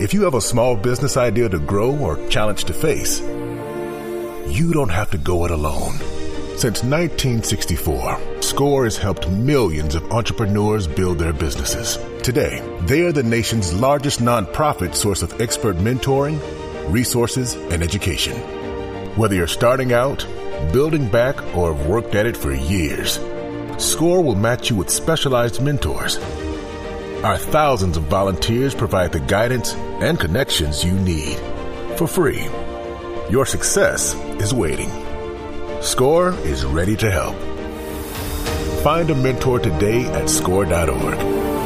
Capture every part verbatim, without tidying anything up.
If you have a small business idea to grow or challenge to face, you don't have to go it alone. Since nineteen sixty-four, SCORE has helped millions of entrepreneurs build their businesses. Today, they are the nation's largest nonprofit source of expert mentoring, resources, and education. Whether you're starting out, building back, or have worked at it for years, SCORE will match you with specialized mentors. Our thousands of volunteers provide the guidance and connections you need for free. Your success is waiting. SCORE is ready to help. Find a mentor today at score dot org.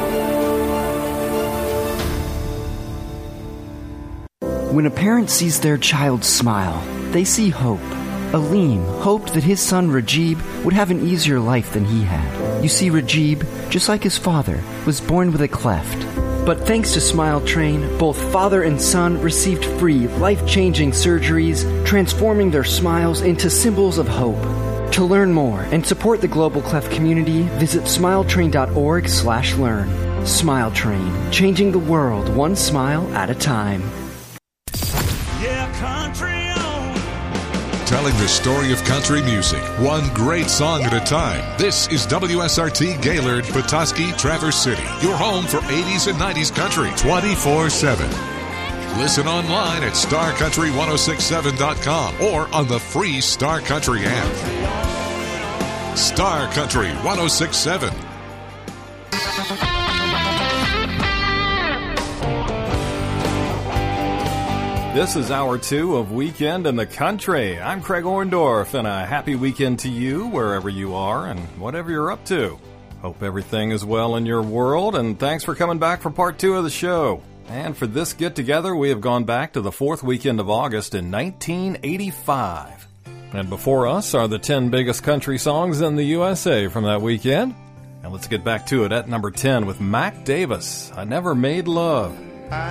When a parent sees their child smile, they see hope. Aleem hoped that his son Rajib would have an easier life than he had. You see, Rajib, just like his father, was born with a cleft. But thanks to Smile Train, both father and son received free, life-changing surgeries, transforming their smiles into symbols of hope. To learn more and support the Global Cleft community, visit smiletrain.org slash learn. Smile Train, changing the world one smile at a time. Yeah, country on. Telling the story of country music, one great song at a time. This is W S R T Gaylord, Petoskey, Traverse City, your home for eighties and nineties country twenty-four seven. Listen online at star country ten sixty-seven dot com or on the free Star Country app. Star Country ten sixty-seven. This is hour two of Weekend in the Country. I'm Craig Orndorff, and a happy weekend to you wherever you are and whatever you're up to. Hope everything is well in your world, and thanks for coming back for part two of the show. And for this get-together, we have gone back to the fourth weekend of August in nineteen eighty-five. And before us are the ten biggest country songs in the U S A from that weekend. And let's get back to it at number ten with Mac Davis, I Never Made Love.